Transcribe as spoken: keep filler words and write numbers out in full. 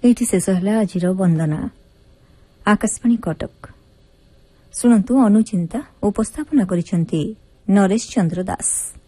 एठी शेष है आज वंदना। आकाशवाणी कटक। शुणु अनुचिंता उपस्थापना करिसेंती नरेश चंद्र दास।